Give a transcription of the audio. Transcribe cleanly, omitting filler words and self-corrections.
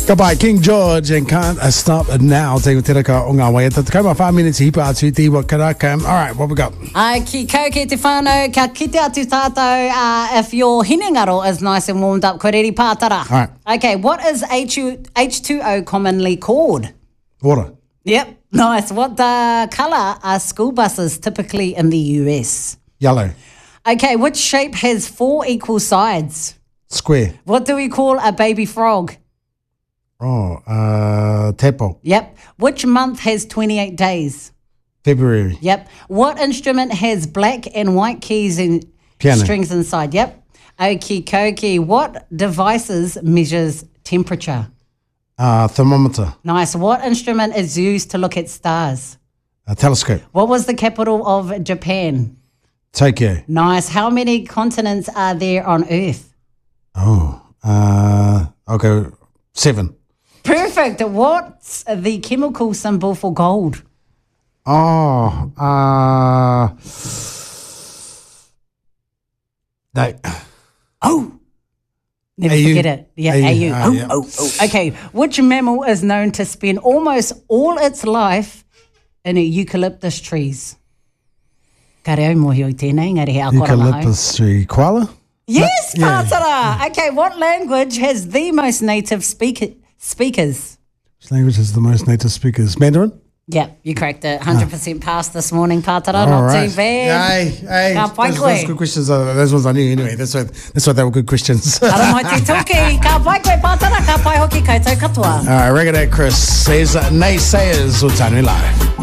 Ka pai King George and Can't Stop Now. Te teraka o ngā wai. Te kauma 5 minutes hipa atu te wa karaka. All right, what we got? Ai, ki kau ki te whānau, ka kite atu tātou if your hinengaro is nice and warmed up. Koe riri pātara. All right. Okay, what is H2O commonly called? Water. Yep, nice. What colour are school buses typically in the US? Yellow. Okay, which shape has 4 equal sides? Square. What do we call a baby frog? Tadpole. Yep. Which month has 28 days? February. Yep. What instrument has black and white keys and Piano. strings inside? Yep. Okie dokie. What devices measures temperature? Thermometer. Nice. What instrument is used to look at stars? Telescope. What was the capital of Japan? Tokyo. Nice. How many continents are there on Earth? I'll go 7. Perfect. What's the chemical symbol for gold? No. Oh. Never AU. forget it. Yeah, AU. yeah. Okay. Which mammal is known to spend almost all its life in eucalyptus trees? Ka reo mohi o i tēnei, ngari he a koranga hau. Eucalyptus tree. Koala? Yes, Yeah. Pātara. Okay, what language has the most native speakers? Which language has the most native speakers? Mandarin? Yeah, you cracked it. 100% pass this morning, Pātara. All Not right. too bad. Hey. Ka pai Those koe. good questions. Those ones I knew anyway. That's why they were good questions. Ara mai te toki. Ka pai koe, Pātara. Ka pai hoki koutou katoa. All right, Reggae Chris says naysayers o Tānu Live.